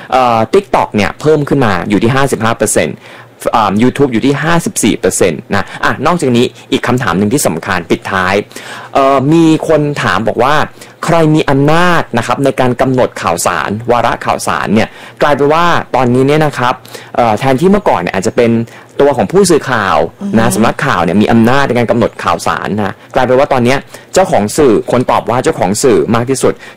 TikTok เนี่ยเพิ่มขึ้นมาอยู่ที่ 55% YouTube อยู่ที่ 54% นะนอกจากนี้อีกคำถามหนึ่งที่สำคัญปิดท้ายมีคนถามบอกว่าใครมีอำนาจนะครับในการกำหนดข่าวสารวาระข่าวสารเนี่ยกลายเป็นว่าตอนนี้เนี่ยนะครับแทนที่เมื่อก่อนเนี่ยอาจจะเป็นตัวของผู้สื่อข่าวนะสำนักข่าวเนี่ยมีอำนาจในการกำหนดข่าวสารนะกลายเป็นว่าตอนนี้เจ้าของสื่อคนตอบว่าเจ้าของสื่อมากที่สุด